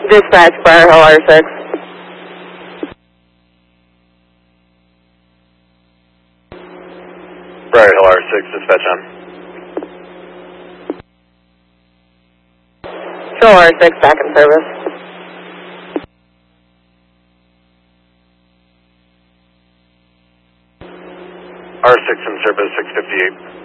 Dispatch, Briar Hill R6. Briar Hill R6, dispatch on. Shoal R6, back in service. R6 in service, 658.